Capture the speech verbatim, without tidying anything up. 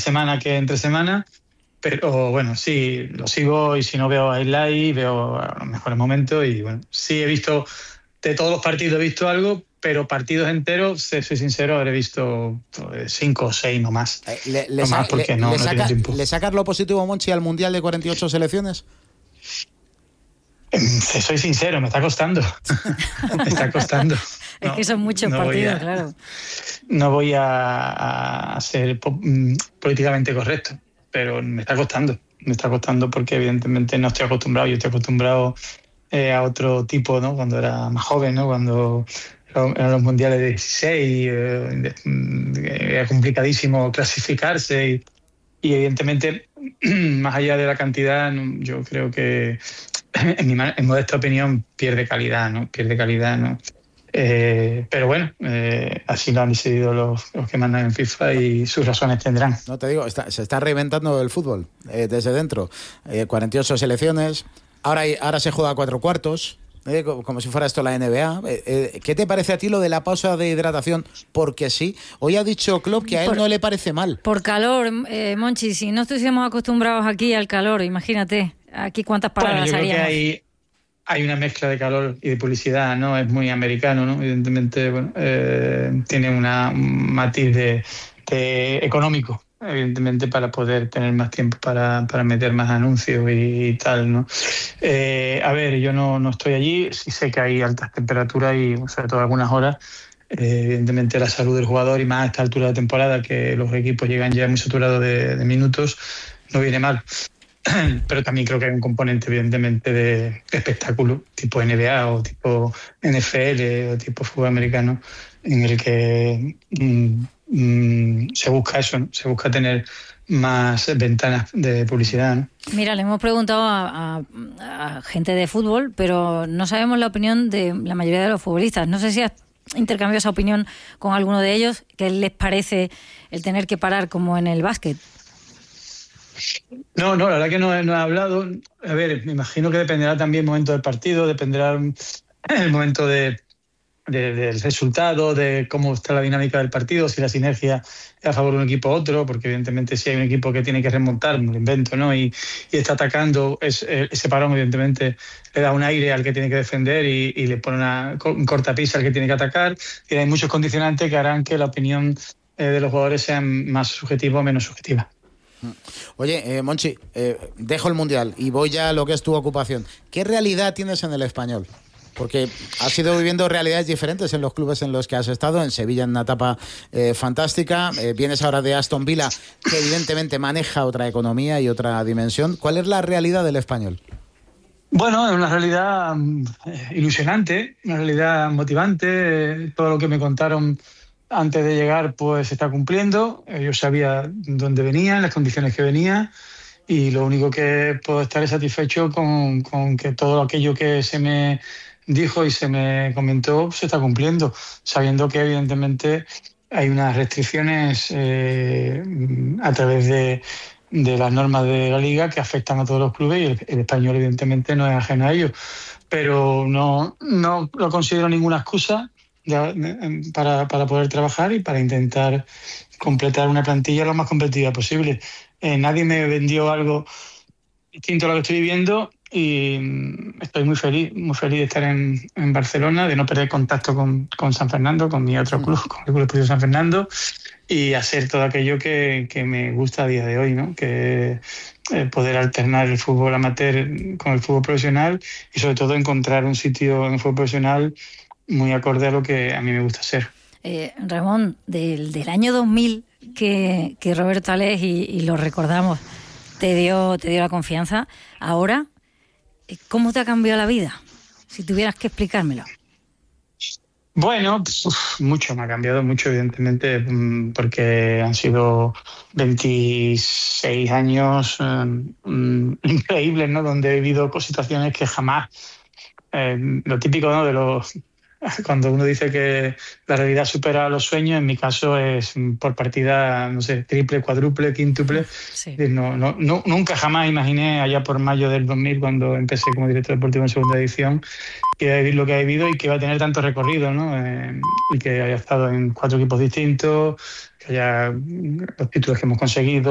semana que entre semana, pero bueno, sí, lo sigo y si no veo highlight, veo los mejores momentos y bueno, sí he visto, de todos los partidos he visto algo, pero partidos enteros, te soy sincero, habré visto pues, cinco o seis no más. Eh, le, le no sa- más porque le, no, le no saca- tiene tiempo. ¿Le sacas lo positivo, Monchi, al Mundial de cuarenta y ocho selecciones? Te soy sincero, me está costando. me está costando. Es No, que son muchos no voy partidos, a- claro. No voy a, a ser po- mm, políticamente correcto, pero me está costando. Me está costando porque evidentemente no estoy acostumbrado. Yo estoy acostumbrado eh, a otro tipo, ¿no? Cuando era más joven, ¿no? Cuando eran los mundiales de dieciséis, eh, de- mm, era complicadísimo clasificarse y, y evidentemente, más allá de la cantidad, no, yo creo que, en mi ma- en modesta opinión, pierde calidad, ¿no? Pierde calidad, ¿no? Eh, pero bueno, eh, así lo han decidido los, los que mandan en FIFA y sus razones tendrán. No te digo, está- se está reinventando el fútbol eh, desde dentro. Eh, cuarenta y ocho selecciones, ahora, hay- ahora se juega a cuatro cuartos, eh, como, como si fuera esto la N B A. Eh, eh, ¿Qué te parece a ti lo de la pausa de hidratación? Porque sí, hoy ha dicho Klopp que a él Por- no le parece mal. Por calor, eh, Monchi, si no estuviésemos acostumbrados aquí al calor, imagínate, aquí cuántas Bueno, paradas yo creo que haríamos. hay, hay una mezcla de calor y de publicidad, ¿no? Es muy americano, ¿no? Evidentemente, bueno, eh, tiene una, un matiz de, de económico, evidentemente, para poder tener más tiempo para, para meter más anuncios y, y tal, ¿no? Eh, a ver, yo no, no estoy allí, sí sé que hay altas temperaturas y sobre todo algunas horas. Eh, evidentemente la salud del jugador y más a esta altura de temporada que los equipos llegan ya muy saturados de, de minutos, no viene mal. Pero también creo que hay un componente evidentemente de espectáculo, tipo N B A o tipo N F L o tipo fútbol americano, en el que mm, mm, se busca eso, ¿no? Se busca tener más ventanas de publicidad, ¿no? Mira, le hemos preguntado a, a- a gente de fútbol, pero no sabemos la opinión de la mayoría de los futbolistas. No sé si has intercambiado esa opinión con alguno de ellos, qué les parece el tener que parar como en el básquet. No, no, la verdad que no, he- no he hablado. A ver, me imagino que dependerá también el momento del partido, dependerá el momento de, de- del resultado, de cómo está la dinámica del partido, si la sinergia es a favor de un equipo u otro, porque evidentemente si hay un equipo que tiene que remontar, me lo invento, ¿no? Y, y está atacando, es, eh, ese parón evidentemente le da un aire al que tiene que defender y, y le pone una, un cortapisa al que tiene que atacar. Y hay muchos condicionantes que harán que la opinión eh, de los jugadores sea más subjetiva o menos subjetiva. Oye, eh, Monchi, eh, dejo el Mundial y voy ya a lo que es tu ocupación. ¿Qué realidad tienes en el Español? Porque has ido viviendo realidades diferentes en los clubes en los que has estado. En Sevilla en una etapa eh, fantástica. Eh, vienes ahora de Aston Villa, que evidentemente maneja otra economía y otra dimensión. ¿Cuál es la realidad del Español? Bueno, es una realidad mm, ilusionante, una realidad motivante. eh, Todo lo que me contaron antes de llegar pues se está cumpliendo. Eh, Yo sabía dónde venía, las condiciones que venía y lo único que puedo estar es satisfecho con, con que todo aquello que se me dijo y se me comentó se está cumpliendo, sabiendo que evidentemente hay unas restricciones eh, a través de, de las normas de la Liga que afectan a todos los clubes y el, el español evidentemente no es ajeno a ello. Pero no, no lo considero ninguna excusa ya, eh, para, para poder trabajar y para intentar completar una plantilla lo más competitiva posible. Eh, nadie me vendió algo distinto a lo que estoy viviendo y mm, estoy muy feliz, muy feliz de estar en, en Barcelona, de no perder contacto con, con San Fernando, con mi otro club, con el Club Deportivo San Fernando, y hacer todo aquello que, que me gusta a día de hoy, ¿no? Que eh, poder alternar el fútbol amateur con el fútbol profesional y sobre todo encontrar un sitio en el fútbol profesional muy acorde a lo que a mí me gusta hacer. Eh, Ramón, del, del año dos mil que, que Roberto Alés, y, y lo recordamos, te dio, te dio la confianza. Ahora, ¿cómo te ha cambiado la vida? Si tuvieras que explicármelo. Bueno, uf, mucho, me ha cambiado mucho, evidentemente, porque han sido veintiséis años eh, increíbles, ¿no? Donde he vivido situaciones que jamás, eh, lo típico, ¿no? De los cuando uno dice que la realidad supera los sueños, en mi caso es por partida, no sé, triple, cuádruple, quíntuple. Sí. No, no, no, nunca jamás imaginé, allá por mayo del dos mil, cuando empecé como director deportivo en segunda edición, que iba a vivir lo que ha vivido y que iba a tener tanto recorrido, ¿no? Eh, y que haya estado en cuatro equipos distintos, que haya los títulos que hemos conseguido,